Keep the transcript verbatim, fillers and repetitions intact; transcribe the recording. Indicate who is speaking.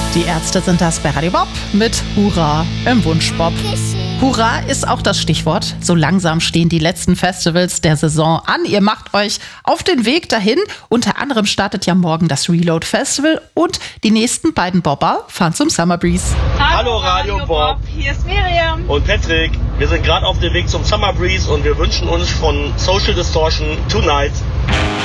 Speaker 1: Die Ärzte sind das bei Radio Bob mit Hurra im Wunschbob. Hurra ist auch das Stichwort. So langsam stehen die letzten Festivals der Saison an. Ihr macht euch auf den Weg dahin. Unter anderem startet ja morgen das Reload Festival und die nächsten beiden Bobber fahren zum Summer Breeze.
Speaker 2: Hallo Radio Bob,
Speaker 3: hier ist Miriam
Speaker 2: und Patrick. Wir sind gerade auf dem Weg zum Summer Breeze und wir wünschen uns von Social Distortion Tonight